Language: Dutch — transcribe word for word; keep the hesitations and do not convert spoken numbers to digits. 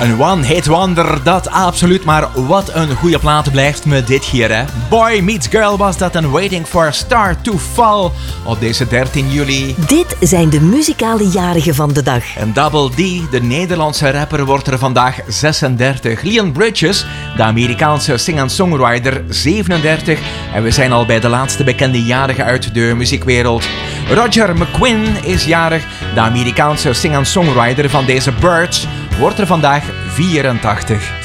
Een one-hit wonder, dat absoluut. Maar wat een goede plaat blijft me dit hier, hè. Boy Meets Girl was dat en Waiting for a Star to Fall op deze dertien juli. Dit zijn de muzikale jarigen van de dag. En Double D, de Nederlandse rapper, wordt er vandaag zesendertig. Leon Bridges, de Amerikaanse singer-songwriter, zevenendertig. En we zijn al bij de laatste bekende jarigen uit de muziekwereld. Roger McGuinn is jarig. De Amerikaanse singer-songwriter van deze Birds wordt er vandaag vierentachtig.